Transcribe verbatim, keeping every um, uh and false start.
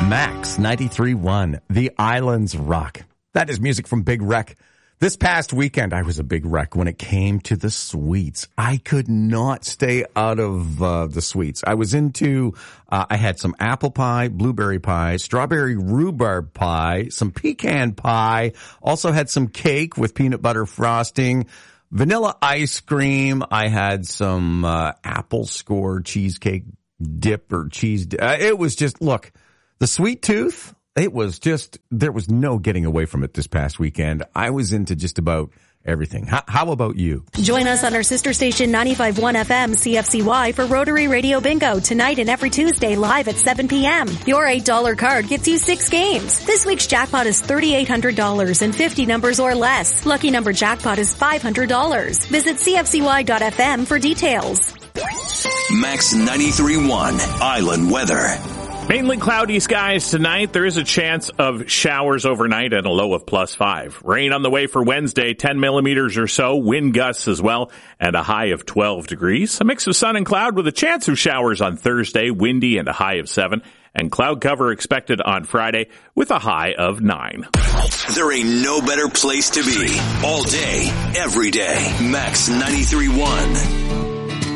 Max ninety-three point one, The Islands Rock. That is music from Big Wreck. This past weekend, I was a big wreck when it came to the sweets. I could not stay out of uh, the sweets. I was into, uh, I had some apple pie, blueberry pie, strawberry rhubarb pie, some pecan pie, also had some cake with peanut butter frosting, vanilla ice cream. I had some uh, apple score cheesecake dip or cheese. Uh, it was just, look, the sweet tooth. It was just, there was no getting away from it this past weekend. I was into just about everything. How, how about you? Join us on our sister station ninety-five point one F M C F C Y for Rotary Radio Bingo tonight and every Tuesday live at seven p.m. Your eight dollar card gets you six games. This week's jackpot is three thousand eight hundred dollars and fifty numbers or less. Lucky number jackpot is five hundred dollars. Visit C F C Y dot F M for details. Max ninety-three point one Island Weather. Mainly cloudy skies tonight. There is a chance of showers overnight at a low of plus five. Rain on the way for Wednesday, ten millimeters or so. Wind gusts as well, and a high of twelve degrees. A mix of sun and cloud with a chance of showers on Thursday, windy and a high of seven. And cloud cover expected on Friday with a high of nine. There ain't no better place to be. All day, every day. Max ninety-three point one.